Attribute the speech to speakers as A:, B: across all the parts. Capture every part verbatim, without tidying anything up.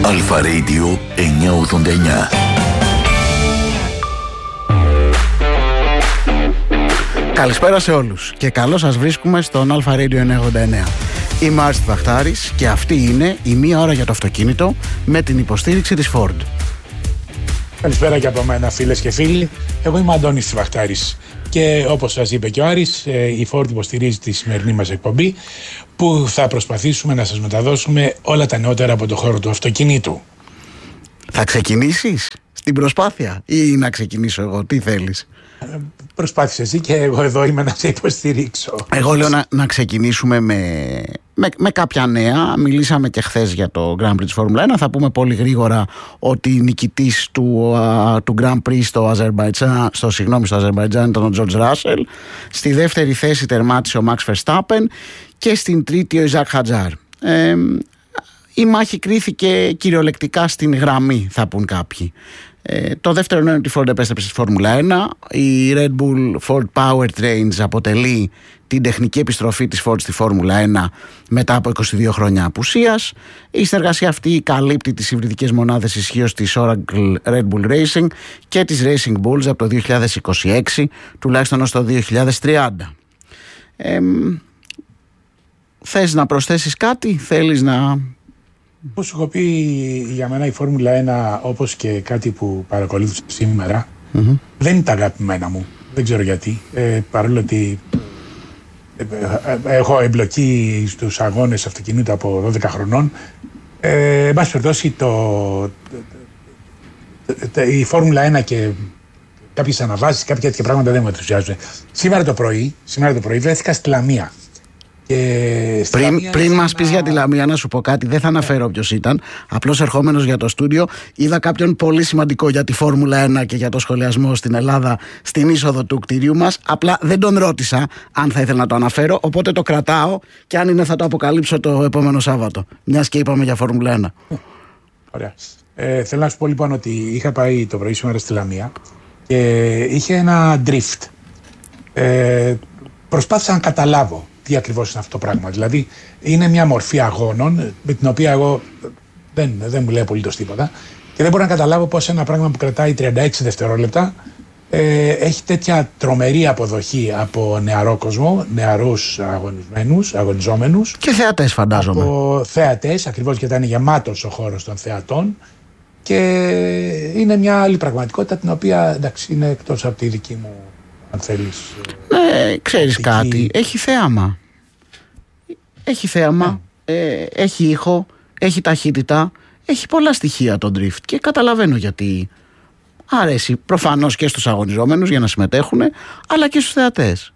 A: Αλφα Radio εννιακόσια ογδόντα εννιά.
B: Καλησπέρα σε όλους και καλώς σας βρίσκουμε στον Αλφα Radio εννιακόσια ογδόντα εννιά. Είμαι Άρης Βαχτάρης και αυτή είναι η μία ώρα για το αυτοκίνητο με την υποστήριξη της Ford.
C: Καλησπέρα και από μένα, φίλες και φίλοι. Εγώ είμαι Αντώνης Βαχτάρης και όπως σας είπε και ο Άρης, η Ford υποστηρίζει τη σημερινή μας εκπομπή που θα προσπαθήσουμε να σας μεταδώσουμε όλα τα νεότερα από το χώρο του αυτοκινήτου.
B: Θα ξεκινήσεις στην προσπάθεια ή να ξεκινήσω εγώ, τι θέλεις?
C: Προσπάθησε εσύ και εγώ εδώ είμαι να σε υποστηρίξω.
B: Εγώ λέω να, να ξεκινήσουμε με, με, με κάποια νέα. Μιλήσαμε και χθες για το Grand Prix της Φόρμουλα ένα. Θα πούμε πολύ γρήγορα ότι νικητής του, uh, του Grand Prix στο Αζερμπαϊτζάν, στο, συγγνώμη, στο Αζερμπαϊτζάν ήταν ο Τζορτζ Ράσελ. Στη δεύτερη θέση τερμάτισε ο Max Verstappen και στην τρίτη ο Ιζακ Χατζάρ. Ε, η μάχη κρίθηκε κυριολεκτικά στην γραμμή, θα πούν κάποιοι. Ε, το δεύτερο είναι ότι η Ford επέστρεψε στη Φόρμουλα ένα. Η Red Bull Ford Powertrains αποτελεί την τεχνική επιστροφή της Ford στη Φόρμουλα ένα μετά από είκοσι δύο χρόνια απουσίας. Η συνεργασία αυτή καλύπτει τις υβριδικές μονάδες ισχύως της Oracle Red Bull Racing και της Racing Bulls από το δύο χιλιάδες είκοσι έξι τουλάχιστον ως το δύο χιλιάδες τριάντα. Ε, θες να προσθέσεις κάτι? Θέλεις να...
C: Όπως σου έχω πει, για μένα η Φόρμουλα ένα, όπως και κάτι που παρακολούθησα σήμερα, mm-hmm. δεν είναι τα αγαπημένα μου. Δεν ξέρω γιατί. Ε, παρόλο ότι ε, ε, έχω εμπλοκή στους αγώνες αυτοκινήτου από δώδεκα χρονών, ε, εν πάση περιπτώσει το, το, το, η Φόρμουλα ένα και κάποιες αναβάσεις, κάποια τέτοια πράγματα δεν με ενθουσιάζουν. Σήμερα το πρωί, σήμερα το πρωί βρέθηκα στη Λαμία.
B: Πριν, πριν μας πεις για τη Λαμία, να σου πω κάτι, δεν θα αναφέρω ποιος ήταν. Απλώς ερχόμενος για το στούντιο, είδα κάποιον πολύ σημαντικό για τη Φόρμουλα ένα και για το σχολιασμό στην Ελλάδα στην είσοδο του κτηρίου μας. Απλά δεν τον ρώτησα αν θα ήθελα να το αναφέρω, οπότε το κρατάω και αν είναι θα το αποκαλύψω το επόμενο Σάββατο. Μιας και είπαμε για Φόρμουλα ένα.
C: Ωραία. Ε, θέλω να σου πω λοιπόν ότι είχα πάει το πρωί σήμερα στη Λαμία και είχε ένα drift. Ε, προσπάθησα να καταλάβω τι ακριβώς είναι αυτό το πράγμα. Δηλαδή, είναι μια μορφή αγώνων με την οποία εγώ δεν, δεν μου λέει απολύτως τίποτα και δεν μπορώ να καταλάβω πώς ένα πράγμα που κρατάει τριάντα έξι δευτερόλεπτα ε, έχει τέτοια τρομερή αποδοχή από νεαρό κόσμο, νεαρούς αγωνισμένους, αγωνιζόμενους.
B: Και θεατές, φαντάζομαι.
C: Από θεατές, ακριβώς γιατί είναι γεμάτος ο χώρος των θεατών και είναι μια άλλη πραγματικότητα την οποία εντάξει, είναι εκτός από τη δική μου. Αν θέλεις.
B: Ναι, ξέρεις δική... κάτι. Έχει θέαμα. Έχει θέαμα. Ναι. Ε, έχει ήχο. Έχει ταχύτητα. Έχει πολλά στοιχεία το drift. Και καταλαβαίνω γιατί αρέσει προφανώς και στους αγωνιζόμενους για να συμμετέχουν, αλλά και στους θεατές.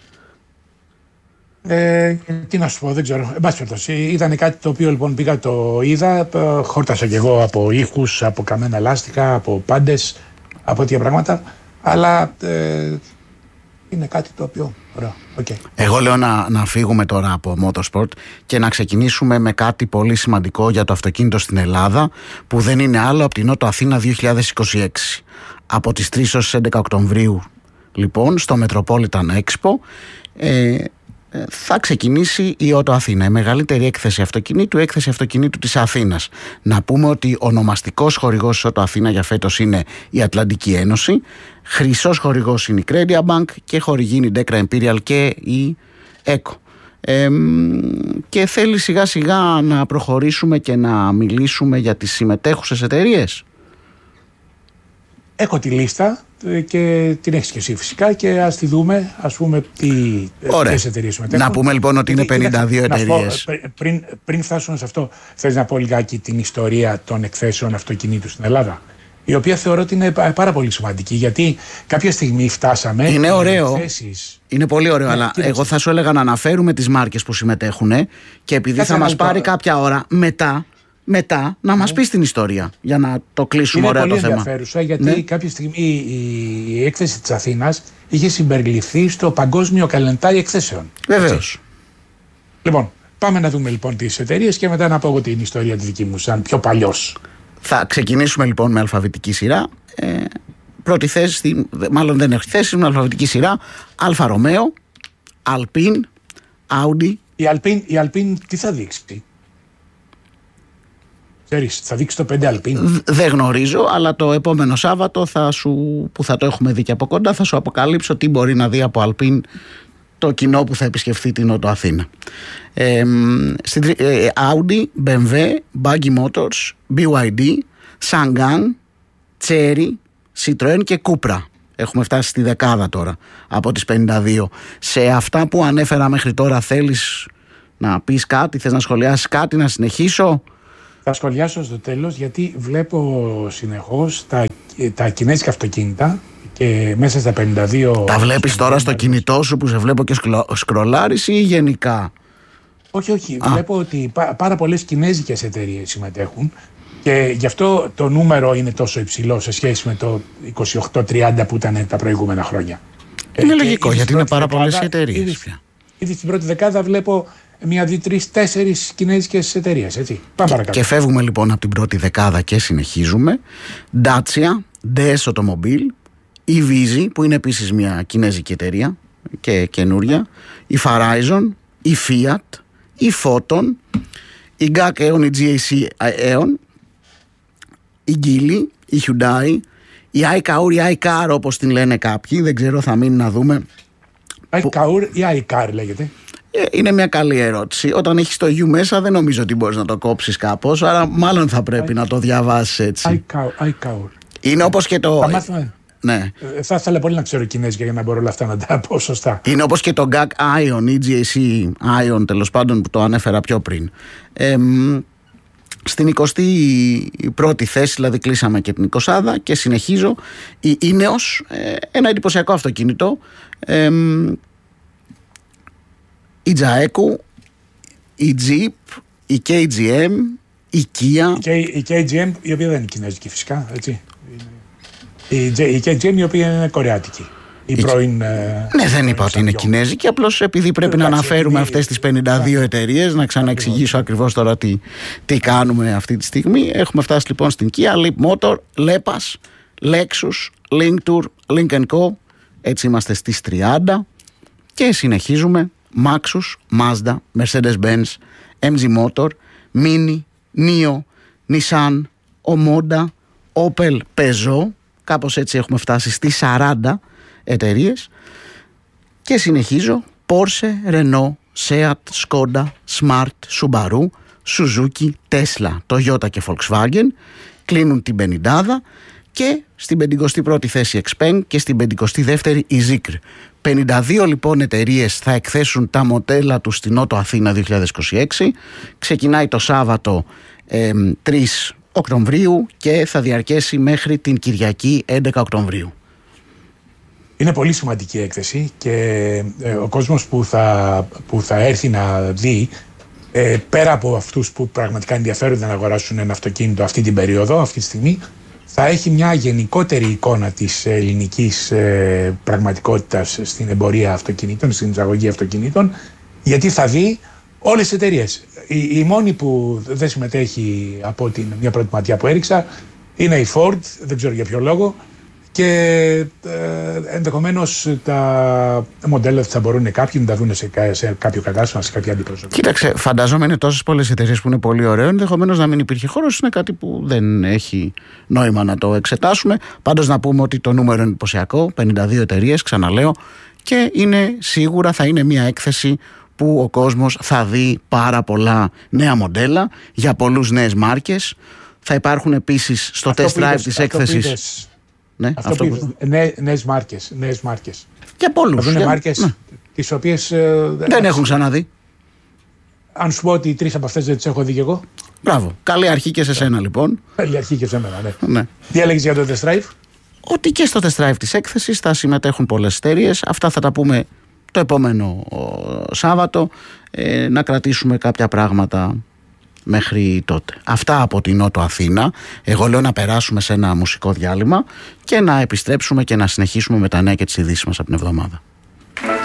C: Ε, τι να σου πω, δεν ξέρω. Εν πάση περιπτώσει, ήταν κάτι το οποίο λοιπόν πήγα, το είδα. Χόρτασα κι εγώ από ήχους, από καμένα λάστιχα, από πάντες, από τέτοια πράγματα. Αλλά ε, είναι κάτι το οποίο. Ωραία, okay.
B: Εγώ λέω να, να φύγουμε τώρα από Motorsport και να ξεκινήσουμε με κάτι πολύ σημαντικό για το αυτοκίνητο στην Ελλάδα, που δεν είναι άλλο από την Νότο Αθήνα δύο χιλιάδες είκοσι έξι. Από τις τρεις έως τις έντεκα Οκτωβρίου, λοιπόν, στο Metropolitan Expo, ε, θα ξεκινήσει η Ότο Αθήνα, η μεγαλύτερη έκθεση αυτοκινήτου, έκθεση αυτοκινήτου της Αθήνας. Να πούμε ότι ονομαστικός χορηγός της Ότο Αθήνα για φέτος είναι η Ατλαντική Ένωση, χρυσός χορηγός είναι η Credit Bank και χορηγή είναι η Decra Imperial και η ECO. Ε, και θέλει σιγά σιγά να προχωρήσουμε και να μιλήσουμε για τις συμμετέχουσες εταιρείες.
C: Έχω τη λίστα και την έχεις και εσύ φυσικά και ας τη δούμε, ας πούμε τι εταιρείες συμμετέχουν.
B: Να πούμε λοιπόν ότι είναι πενήντα δύο εταιρείες.
C: Πριν, πριν φτάσουμε σε αυτό, θες να πω λιγάκι την ιστορία των εκθέσεων αυτοκινήτου στην Ελλάδα, η οποία θεωρώ ότι είναι πάρα πολύ σημαντική, γιατί κάποια στιγμή φτάσαμε.
B: Είναι ωραίο.
C: Εκθέσεις.
B: Είναι πολύ ωραίο, ναι, αλλά κοίταξε. Εγώ θα σου έλεγα να αναφέρουμε τις μάρκες που συμμετέχουν και επειδή Κάτσε θα μας πάρει το... κάποια ώρα μετά. Μετά να μας πεις την ιστορία για να το κλείσουμε ωραία το θέμα.
C: Είναι πολύ ενδιαφέρουσα γιατί ναι. κάποια στιγμή η, η έκθεση της Αθήνας είχε συμπεριληφθεί στο παγκόσμιο καλεντάρι εκθέσεων.
B: Βεβαίως.
C: Λοιπόν, πάμε να δούμε λοιπόν τις εταιρείες και μετά να πω εγώ την ιστορία τη δική μου σαν πιο παλιός.
B: Θα ξεκινήσουμε λοιπόν με αλφαβητική σειρά. Ε, πρώτη θέση, μάλλον δεν έχει θέση, με αλφαβητική σειρά. Αλφα Ρωμαίο, Alpine, Audi.
C: Η Alpine, η Alpine τι θα δείξει? Ξέρεις, θα δείξει το πέντε Αλπίν.
B: Δεν γνωρίζω, αλλά το επόμενο Σάββατο θα σου, που θα το έχουμε δει και από κοντά, θα σου αποκαλύψω τι μπορεί να δει από Αλπίν το κοινό που θα επισκεφθεί την Νότο Αθήνα. Ε, στην, ε, Audi, μπι εμ ντάμπλιου, Buggy Motors, μπι γουάι ντι, Sanggan, Chery, Citroën και Cupra. Έχουμε φτάσει στη δεκάδα τώρα από τις πενήντα δύο. Σε αυτά που ανέφερα μέχρι τώρα θέλεις να πεις κάτι, θες να σχολιάσεις κάτι, να συνεχίσω?
C: Θα σχολιάσω στο τέλος, γιατί βλέπω συνεχώς τα, τα κινέζικα αυτοκίνητα και μέσα στα πενήντα δύο...
B: Τα βλέπεις τώρα στο κινητό σου που σε βλέπω και σκρο, σκρολάρεις ή γενικά?
C: Όχι, όχι. Α. Βλέπω ότι πά, πάρα πολλές κινέζικες εταιρείες συμμετέχουν και γι' αυτό το νούμερο είναι τόσο υψηλό σε σχέση με το είκοσι οκτώ τριάντα που ήταν τα προηγούμενα χρόνια.
B: Είναι ε, λογικό, γιατί είναι πάρα πολλές εταιρείες.
C: Ήδη, ήδη στην πρώτη δεκάδα βλέπω μία, δύο, τρεις, τέσσερις κινέζικες εταιρείες. Έτσι. Πάμε παρακάτω.
B: Και φεύγουμε λοιπόν από την πρώτη δεκάδα και συνεχίζουμε. Dacia, ντι ες Automobile, η Vizi που είναι επίσης μια κινέζικη εταιρεία και καινούρια, η Verizon, η Fiat, η Photon, η γκακ Aeon, η τζι έι σι Aeon, η Geely, η Hyundai, η iCar, η iCar όπως την λένε κάποιοι, δεν ξέρω, θα μείνει να δούμε.
C: iCar ή iCar λέγεται?
B: Είναι μια καλή ερώτηση. Όταν έχεις το U μέσα δεν νομίζω ότι μπορείς να το κόψεις κάπως, άρα μάλλον θα πρέπει I... να το διαβάσεις έτσι.
C: iCar, iCar.
B: Είναι όπως και το...
C: Θα μάθουμε.
B: Ναι.
C: Ε, θα ήθελα πολύ να ξέρω κινέζικα για να μπορώ όλα αυτά να τα πω σωστά.
B: Είναι όπως και το γκακ Aeon ή τζι έι σι Aeon, τέλος πάντων, που το ανέφερα πιο πριν. Ε, στην εικοστή πρώτη θέση, δηλαδή κλείσαμε και την εικοσάδα και συνεχίζω, η Ineos, ε, ένα εντυπωσιακό αυτοκίνητο, ε, η Jaeku, η Jeep, η κέι τζι εμ, η Kia.
C: Η κέι τζι εμ, η οποία δεν είναι κινέζικη φυσικά, έτσι. Η κέι τζι εμ η οποία είναι κορεάτικη. Η η... πρώην,
B: ναι, δεν είπα ότι είναι κινέζικη, απλώς επειδή πρέπει να αναφέρουμε επειδή... αυτές τις πενήντα δύο εταιρείες, να ξαναεξηγήσω ακριβώς τώρα τι, τι κάνουμε αυτή τη στιγμή. Έχουμε φτάσει λοιπόν στην Kia, Leap Motor, Lepas, Lexus, Link Tour, Link and Co. Έτσι είμαστε στις τριάντα και συνεχίζουμε. Maxus, Mazda, Mercedes-Benz, εμ τζι Motor, Mini, Nio, Nissan, Omoda, Opel, Peugeot. Κάπως έτσι έχουμε φτάσει στις σαράντα εταιρείες και συνεχίζω. Porsche, Renault, Seat, Skoda, Smart, Subaru, Suzuki, Tesla, Toyota και Volkswagen κλείνουν την πενηντάδα και στην πενηκοστή πρώτη θέση Xpeng και στην πενηκοστή δεύτερη η Zikr. πενήντα δύο λοιπόν εταιρείες θα εκθέσουν τα μοντέλα τους στην Νότο Αθήνα δύο χιλιάδες είκοσι έξι. Ξεκινάει το Σάββατο ε, τρεις Οκτωβρίου και θα διαρκέσει μέχρι την Κυριακή έντεκα Οκτωβρίου.
C: Είναι πολύ σημαντική έκθεση και ε, ο κόσμος που θα, που θα έρθει να δει, ε, πέρα από αυτούς που πραγματικά ενδιαφέρονται να αγοράσουν ένα αυτοκίνητο αυτή την περίοδο, αυτή τη στιγμή, θα έχει μια γενικότερη εικόνα της ελληνικής ε, πραγματικότητας στην εμπορία αυτοκινήτων, στην εισαγωγή αυτοκινήτων, γιατί θα δει όλες τις εταιρείες. Η, η μόνη που δεν συμμετέχει από την μια πρώτη ματιά που έριξα είναι η Ford, δεν ξέρω για ποιο λόγο, και ε, ενδεχομένως τα μοντέλα θα μπορούν κάποιοι να τα δουν σε, σε κάποιο κατάστημα, σε κάποια αντιπροσωπή.
B: Κοίταξε, φαντάζομαι είναι τόσες πολλές εταιρείες που είναι πολύ ωραίο, ενδεχομένως να μην υπήρχε χώρος, είναι κάτι που δεν έχει νόημα να το εξετάσουμε. Πάντως να πούμε ότι το νούμερο είναι εντυπωσιακό, πενήντα δύο εταιρείες, ξαναλέω, και είναι σίγουρα θα είναι μια έκθεση που ο κόσμος θα δει πάρα πολλά νέα μοντέλα για πολλούς νέες μάρκες. Θα υπάρχουν επίσης στο test drive της έκθεσης.
C: Ναι, αυτό αυτό που που... Νέ, νέες μάρκες, νέες μάρκες.
B: Για πολλούς.
C: Θα δουν μάρκες ναι. τις οποίες ε,
B: δεν έχουν ξαναδεί.
C: Αν σου πω ότι τρεις από αυτές δεν τις έχω δει και εγώ.
B: Μπράβο. Καλή αρχή και σε σένα λοιπόν.
C: Καλή αρχή και σε μένα, ναι.
B: ναι.
C: Τι έλεγες για το test drive?
B: Ότι και στο test drive της έκθεσης θα συμμετέχουν πολλές εταιρείες. Αυτά θα τα πούμε το επόμενο Σάββατο. Ε, να κρατήσουμε κάποια πράγματα μέχρι τότε. Αυτά από την Νότο Αθήνα. Εγώ λέω να περάσουμε σε ένα μουσικό διάλειμμα και να επιστρέψουμε και να συνεχίσουμε με τα νέα και τις ειδήσεις μας από την εβδομάδα.